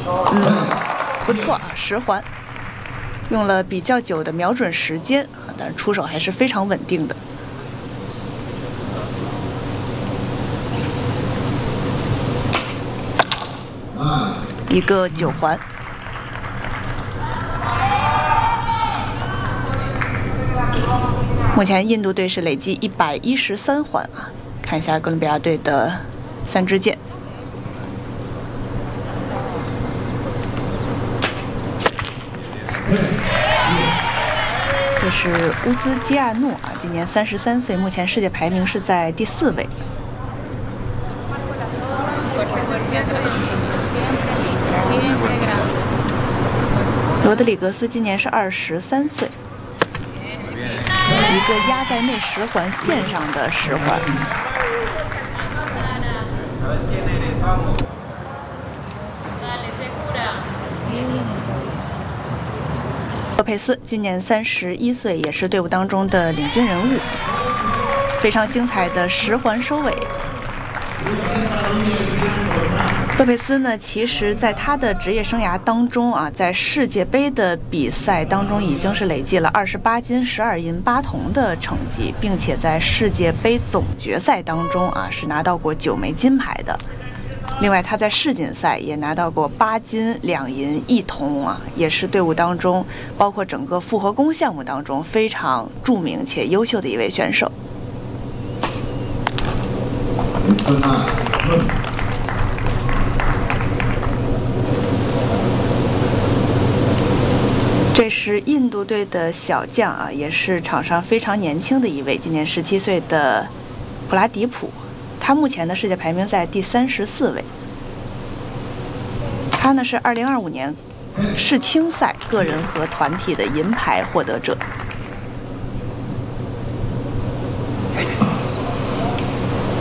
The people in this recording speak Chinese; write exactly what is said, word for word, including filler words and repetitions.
嗯，不错啊，十环，用了比较久的瞄准时间啊，但是出手还是非常稳定的。一个九环。目前印度队是累计一百一十三环啊，看一下哥伦比亚队的三支箭。这是乌斯基亚诺啊，今年三十三岁，目前世界排名是在第四位。罗德里格斯今年是二十三岁。一个压在内十环线上的十环。洛佩斯今年三十一岁，也是队伍当中的领军人物，非常精彩的十环收尾。洛佩斯呢，其实在他的职业生涯当中啊，在世界杯的比赛当中已经是累计了二十八金、十二银、八铜的成绩，并且在世界杯总决赛当中啊是拿到过九枚金牌的。另外，他在世锦赛也拿到过八金、两银、一铜啊，也是队伍当中包括整个复合弓项目当中非常著名且优秀的一位选手。这是印度队的小将啊，也是场上非常年轻的一位，今年十七岁的普拉迪普。他目前的世界排名在第三十四位。他呢是二零二五年世青赛个人和团体的银牌获得者。